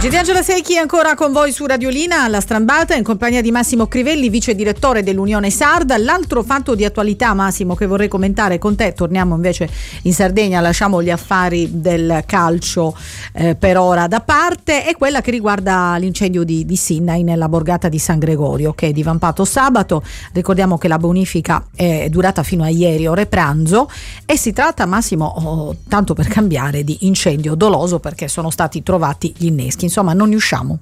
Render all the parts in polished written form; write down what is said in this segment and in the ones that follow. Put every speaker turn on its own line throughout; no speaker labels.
GT Angela Secchi ancora con voi su Radiolina, alla Strambata, in compagnia di Massimo Crivelli, vice direttore dell'Unione Sarda. L'altro fatto di attualità, Massimo, che vorrei commentare con te, torniamo invece in Sardegna, lasciamo gli affari del calcio per ora da parte, è quella che riguarda l'incendio di Sinnai nella borgata di San Gregorio, che è divampato sabato. Ricordiamo che la bonifica è durata fino a ieri, ore pranzo, e si tratta, Massimo, tanto per cambiare, di incendio doloso, perché sono stati trovati gli inneschi. Insomma, non ne usciamo.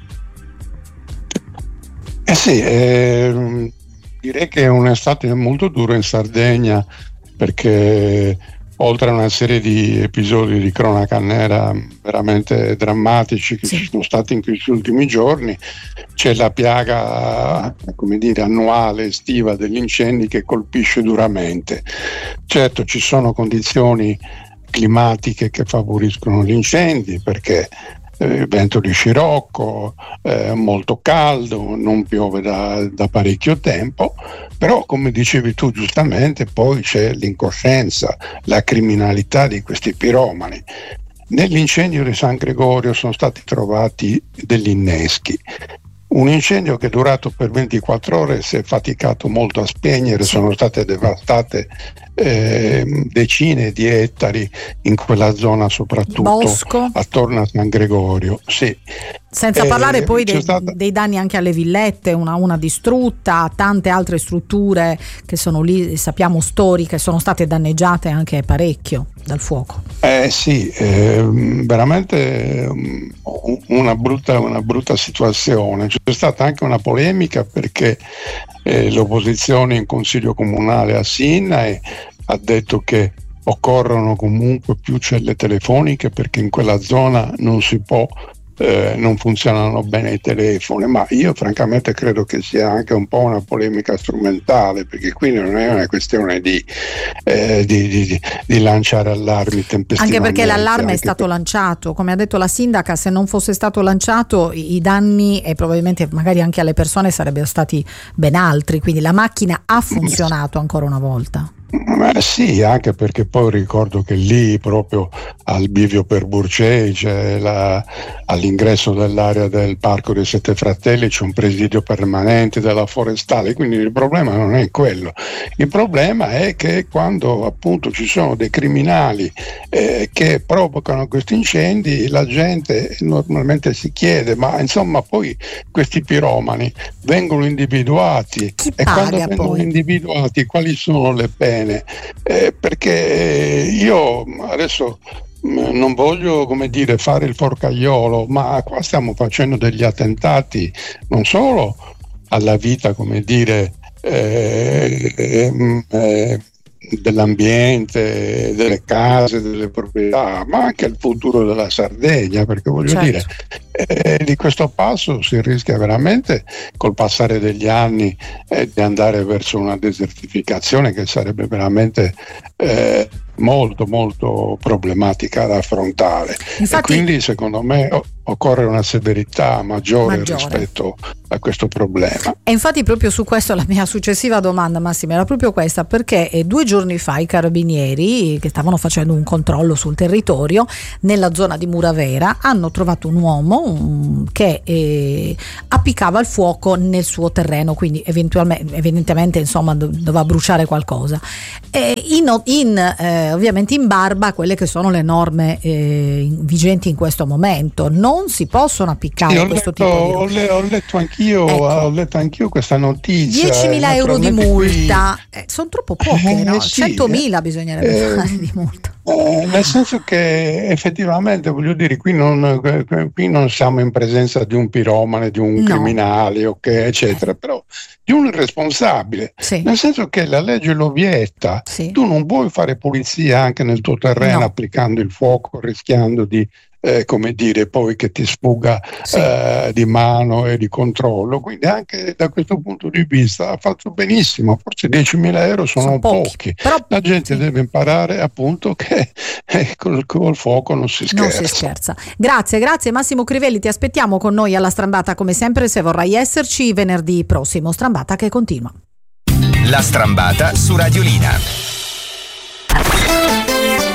Direi che è un'estate molto dura in Sardegna, perché oltre a una serie di episodi di cronaca nera veramente drammatici che ci sono stati in questi ultimi giorni, c'è la piaga, come dire, annuale, estiva degli incendi che colpisce duramente. Certo, ci sono condizioni climatiche che favoriscono gli incendi, perché vento di scirocco, molto caldo, non piove da parecchio tempo, però come dicevi tu giustamente poi c'è l'incoscienza, la criminalità di questi piromani. Nell'incendio di San Gregorio sono stati trovati degli inneschi. Un incendio che è durato per 24 ore, si è faticato molto a spegnere, sono state devastate decine di ettari in quella zona, soprattutto
Bosco,
attorno a San Gregorio. Sì.
Senza parlare poi dei danni anche alle villette, una distrutta, tante altre strutture che sono lì, sappiamo, storiche, sono state danneggiate anche parecchio dal fuoco.
Veramente una brutta situazione. C'è stata anche una polemica perché l'opposizione in consiglio comunale a Sinnai ha detto che occorrono comunque più celle telefoniche, perché in quella zona non funzionano bene i telefoni, ma io francamente credo che sia anche un po' una polemica strumentale, perché qui non è una questione di lanciare allarmi tempestivamente.
Anche perché l'allarme è stato lanciato, come ha detto la sindaca, se non fosse stato lanciato i danni e probabilmente magari anche alle persone sarebbero stati ben altri, quindi la macchina ha funzionato ancora una volta.
Sì, anche perché poi ricordo che lì proprio al bivio per Burcei, all'ingresso dell'area del Parco dei Sette Fratelli, c'è un presidio permanente della forestale, quindi il problema non è quello. Il problema è che quando appunto ci sono dei criminali che provocano questi incendi, la gente normalmente si chiede, ma insomma poi questi piromani vengono individuati, e quando vengono individuati quali sono le pene? Perché io adesso non voglio, come dire, fare il forcaiolo, ma qua stiamo facendo degli attentati non solo alla vita, come dire, dell'ambiente, delle case, delle proprietà, ma anche al futuro della Sardegna, perché voglio dire, di questo passo si rischia veramente col passare degli anni di andare verso una desertificazione che sarebbe veramente molto molto problematica da affrontare. Infatti, e quindi secondo me occorre una severità maggiore rispetto a questo problema.
E infatti proprio su questo la mia successiva domanda, Massimo, era proprio questa, perché 2 giorni fa i carabinieri che stavano facendo un controllo sul territorio nella zona di Muravera hanno trovato un uomo che appiccava il fuoco nel suo terreno, quindi evidentemente insomma doveva bruciare qualcosa, ovviamente in barba a quelle che sono le norme vigenti in questo momento. Non si possono appiccare questo tipo di...
Ho letto anch'io questa notizia.
10.000 euro di multa, sono troppo poche, no? 100.000 bisognerebbe fare di multa.
Nel senso che effettivamente, voglio dire, qui non siamo in presenza di un piromane, di un criminale, eccetera, però di un responsabile, nel senso che la legge lo vieta. Tu non puoi fare pulizia anche nel tuo terreno applicando il fuoco, rischiando di come dire, poi che ti sfugga di mano e di controllo. Quindi anche da questo punto di vista ha fatto benissimo. Forse 10.000 euro sono pochi. Però, la gente deve imparare appunto che col fuoco non si scherza.
Grazie Massimo Crivelli, ti aspettiamo con noi alla Strambata come sempre, se vorrai esserci venerdì prossimo. Strambata che continua.
La Strambata su Radiolina.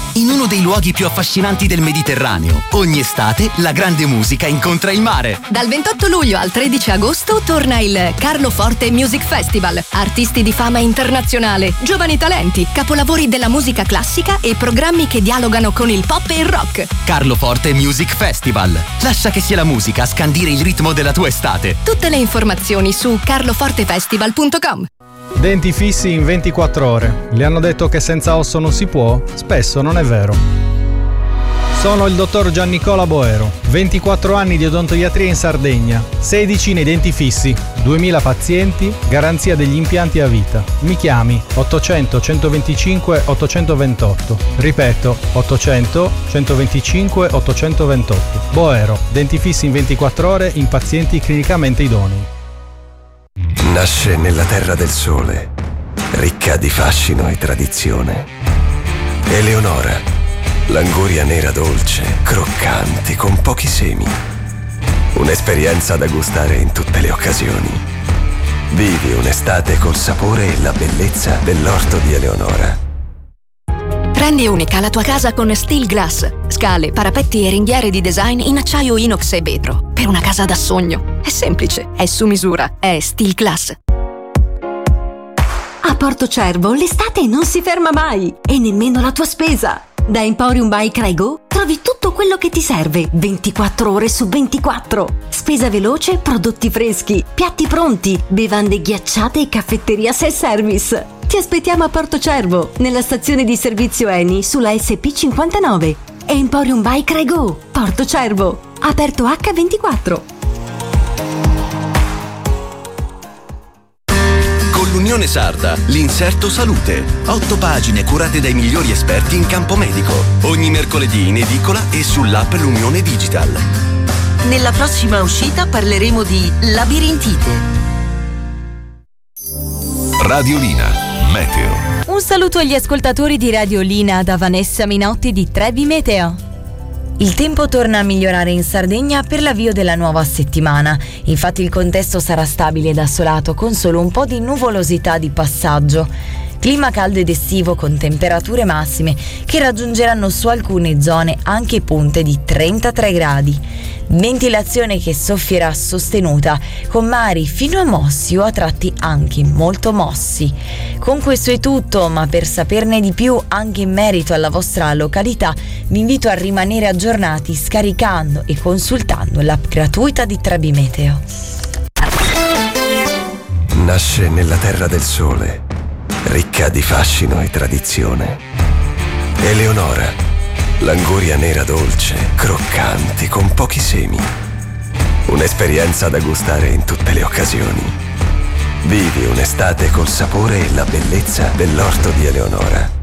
in uno dei luoghi più affascinanti del Mediterraneo. Ogni estate la grande musica incontra il mare.
Dal 28 luglio al 13 agosto torna il Carlo Forte Music Festival. Artisti di fama internazionale, giovani talenti, capolavori della musica classica e programmi che dialogano con il pop e il rock.
Carlo Forte Music Festival. Lascia che sia la musica a scandire il ritmo della tua estate.
Tutte le informazioni su carlofortefestival.com.
Denti fissi in 24 ore. Le hanno detto che senza osso non si può? Spesso non è vero. Sono il dottor Giannicola Boero, 24 anni di odontoiatria in Sardegna, 16 nei denti fissi, 2000 pazienti, garanzia degli impianti a vita. Mi chiami 800 125 828. Ripeto, 800 125 828. Boero, denti fissi in 24 ore in pazienti clinicamente idonei.
Nasce nella terra del sole, ricca di fascino e tradizione. Eleonora, l'anguria nera dolce, croccante, con pochi semi. Un'esperienza da gustare in tutte le occasioni. Vivi un'estate col sapore e la bellezza dell'orto di Eleonora.
Rendi unica la tua casa con Steel Glass. Scale, parapetti e ringhiere di design in acciaio inox e vetro. Per una casa da sogno. È semplice, è su misura, è Steel Glass.
A Portocervo l'estate non si ferma mai e nemmeno la tua spesa. Da Emporium by Crego trovi tutto quello che ti serve 24 ore su 24. Spesa veloce, prodotti freschi, piatti pronti, bevande ghiacciate e caffetteria self-service. Ti aspettiamo a Portocervo, nella stazione di servizio Eni sulla SP59. Emporium by Crego, Portocervo, aperto H24.
Con l'Unione Sarda, l'Inserto Salute. 8 pagine curate dai migliori esperti in campo medico. Ogni mercoledì in edicola e sull'app L'Unione Digital.
Nella prossima uscita parleremo di labirintite.
Radiolina. Meteo.
Un saluto agli ascoltatori di Radiolina da Vanessa Minotti di Trevi Meteo. Il tempo torna a migliorare in Sardegna per l'avvio della nuova settimana. Infatti il contesto sarà stabile ed assolato con solo un po' di nuvolosità di passaggio. Clima caldo ed estivo con temperature massime che raggiungeranno su alcune zone anche punte di 33 gradi. Ventilazione che soffierà sostenuta con mari fino a mossi o a tratti anche molto mossi. Con questo è tutto, ma per saperne di più anche in merito alla vostra località vi invito a rimanere aggiornati scaricando e consultando l'app gratuita di Trevi Meteo.
Nasce nella terra del sole, ricca di fascino e tradizione. Eleonora, l'anguria nera dolce, croccante, con pochi semi. Un'esperienza da gustare in tutte le occasioni. Vivi un'estate col sapore e la bellezza dell'orto di Eleonora.